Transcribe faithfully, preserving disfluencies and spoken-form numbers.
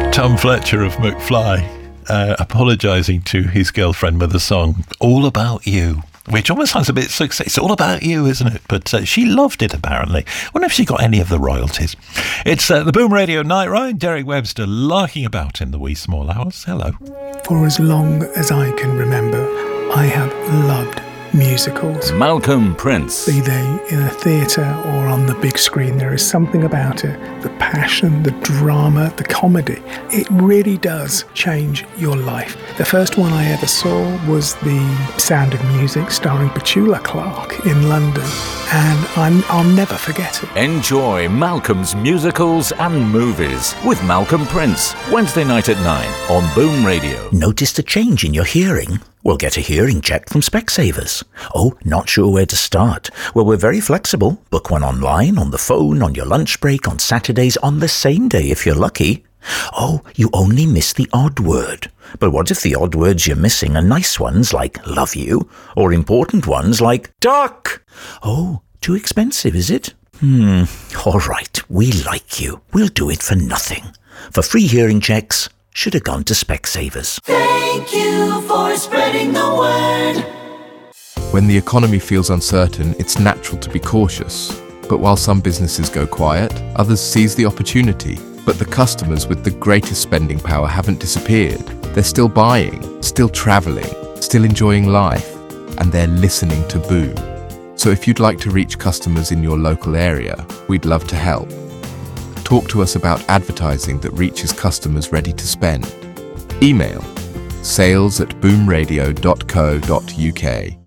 Tom Fletcher of McFly uh, apologising to his girlfriend with a song All About You, which almost sounds a bit sexy. It's all about you, isn't it? But uh, she loved it, apparently. Wonder if she got any of the royalties. It's uh, the Boom Radio Night Ride. Derek Webster larking about in the wee small hours. Hello. For as long as I can remember, I have loved musicals. Malcolm Prince. Be they in a theatre or on the big screen, there is something about it. The passion, the drama, the comedy. It really does change your life. The first one I ever saw was The Sound of Music, starring Petula Clark in London, and I'm, I'll never forget it. Enjoy Malcolm's musicals and movies with Malcolm Prince, Wednesday night at nine on Boom Radio. Noticed a change in your hearing? Well, get a hearing check from Specsavers. Oh, not sure where to start? Well, we're very flexible. Book one online, on the phone, on your lunch break, on Saturdays, on the same day if you're lucky. Oh, you only miss the odd word. But what if the odd words you're missing are nice ones like love you, or important ones like duck? Oh, too expensive, is it? Hmm, all right, we like you. We'll do it for nothing. For free hearing checks, should have gone to Specsavers. Thank you for spreading the word. When the economy feels uncertain, it's natural to be cautious. But while some businesses go quiet, others seize the opportunity. But the customers with the greatest spending power haven't disappeared. They're still buying, still travelling, still enjoying life, and they're listening to Boom. So if you'd like to reach customers in your local area, we'd love to help. Talk to us about advertising that reaches customers ready to spend. Email sales at boomradio dot co dot uk